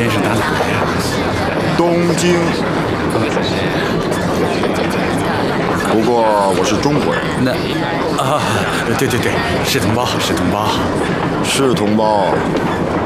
先是打哪儿呀？ 东京。不过我是中国人。 那啊，对，是同胞，是同胞。 是同胞。